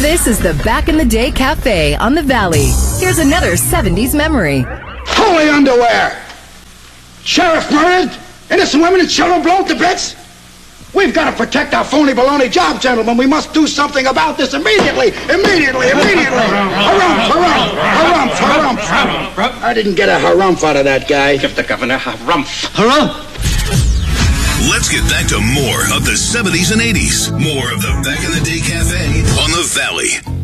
This is the Back in the Day Cafe on the Valley. Here's another 70s memory. Holy underwear! Sheriff murdered, innocent women and children blown to bits. We've got to protect our phony baloney job, gentlemen. We must do something about this immediately. Immediately. Harumph, harumph, harumph, harumph. I didn't get a harumph out of that guy. Give the governor harumph. Harumph. Let's get back to more of the 70s and 80s. More of the Back in the Day Cafe on the Valley.